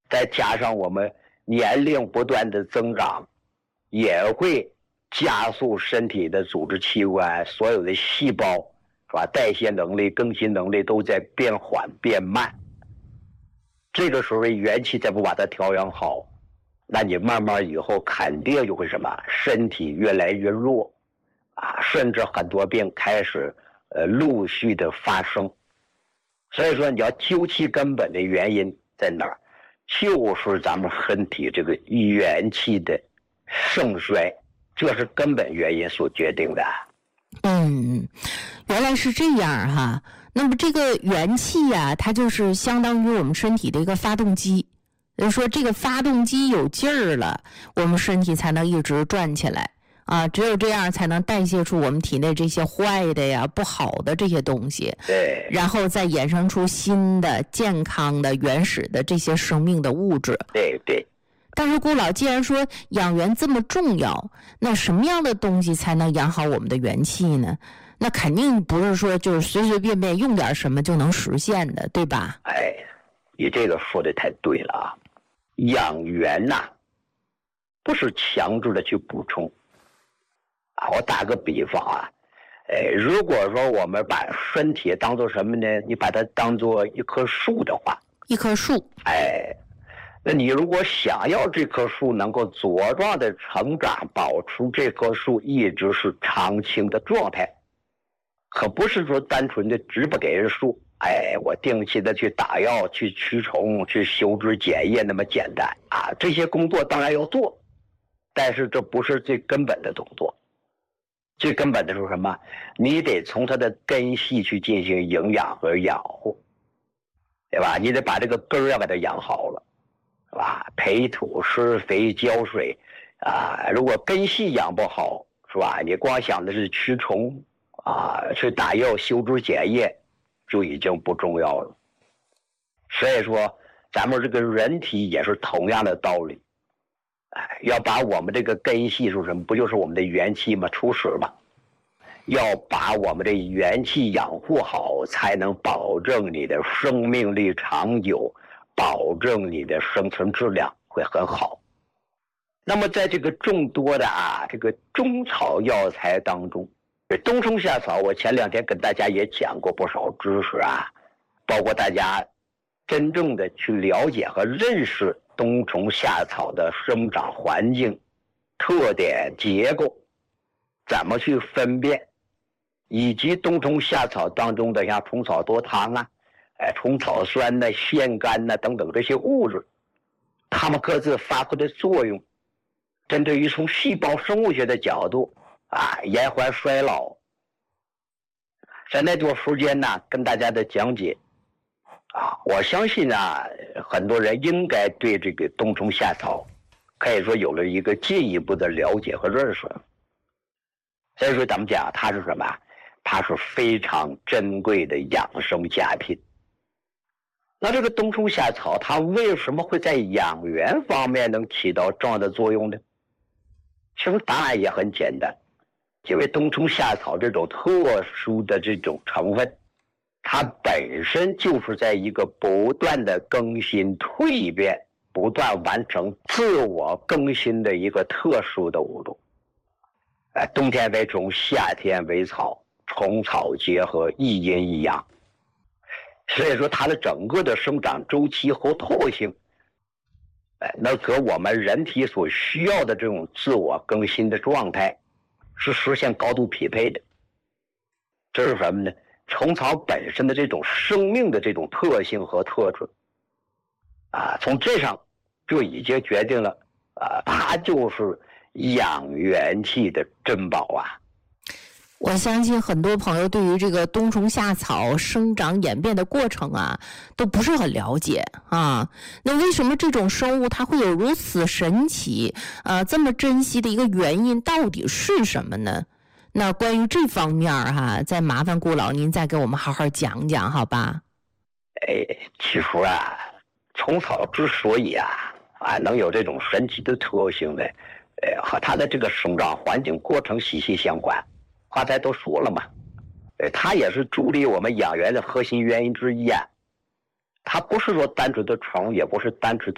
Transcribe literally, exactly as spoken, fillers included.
再加上我们年龄不断的增长，也会加速身体的组织器官所有的细胞是吧？代谢能力、更新能力都在变缓变慢。这个时候元气再不把它调养好，那你慢慢以后肯定就会什么，身体越来越弱啊，甚至很多病开始呃陆续的发生。所以说你要究其根本的原因在哪儿，就是咱们身体这个元气的盛衰，这是根本原因所决定的。 嗯，原来是这样哈。那么这个元气呀、啊，它就是相当于我们身体的一个发动机。就是说这个发动机有劲儿了，我们身体才能一直转起来啊，只有这样才能代谢出我们体内这些坏的呀、不好的这些东西， 对， 然后再衍生出新的、健康的、原始的这些生命的物质。 对对。 但是顾老，既然说养元这么重要，那什么样的东西才能养好我们的元气呢？那肯定不是说就是随随便便用点什么就能实现的，对吧？ 哎，你这个说的太对了啊！养元呐、啊，不是强制的去补充啊。我打个比方啊，哎，如果说我们把身体当做什么呢？你把它当做一棵树的话， 一棵树， 哎。那你如果想要这棵树能够茁壮的成长，保持这棵树一直是常青的状态，可不是说单纯的只不给人树，哎，我定期的去打药、去驱虫、去修枝剪叶那么简单啊。这些工作当然要做，但是这不是最根本的动作。最根本的是什么？你得从它的根系去进行营养和养护，对吧？你得把这个根儿要把它养好了。是吧？培土、施肥、浇水，啊，如果根系养不好，是吧？你光想的是驱虫，啊，去打药、修枝剪叶，就已经不重要了。所以说，咱们这个人体也是同样的道理，哎，要把我们这个根系是什么？不就是我们的元气吗？初始嘛，要把我们的元气养护好，才能保证你的生命力长久。保证你的生存质量会很好。那么在这个众多的啊这个中草药材当中，冬虫夏草我前两天跟大家也讲过不少知识啊，包括大家真正的去了解和认识冬虫夏草的生长环境、特点、结构，怎么去分辨，以及冬虫夏草当中的像虫草多糖啊、哎，虫草酸呐、腺苷呐等等这些物质，它们各自发挥的作用，针对于从细胞生物学的角度啊，延缓衰老。在那段时间呢，跟大家的讲解啊，我相信啊，很多人应该对这个冬虫夏草可以说有了一个进一步的了解和认识。所以说咱们讲它是什么？它是非常珍贵的养生佳品。那这个冬虫夏草它为什么会在养元方面能起到重要的作用呢？其实答案也很简单，因为冬虫夏草这种特殊的这种成分，它本身就是在一个不断的更新蜕变、不断完成自我更新的一个特殊的物种。哎，冬天为虫，夏天为草，虫草结合，一阴一阳。所以说它的整个的生长周期和特性，哎，那和我们人体所需要的这种自我更新的状态是实现高度匹配的。这是什么呢？虫草本身的这种生命的这种特性和特质啊，从这上就已经决定了啊，它就是养元气的珍宝啊。 我相信很多朋友对于这个冬虫夏草生长演变的过程啊，都不是很了解啊。那为什么这种生物它会有如此神奇、呃这么珍惜的一个原因到底是什么呢？那关于这方面哈、啊，再麻烦顾老您再给我们好好讲讲，好吧？ 哎，其实啊，虫草之所以啊啊能有这种神奇的特性呢，呃，和它的这个生长环境过程息息相关。刚才都说了嘛，呃，它也是助力我们养元的核心原因之一啊。它不是说单纯的虫，也不是单纯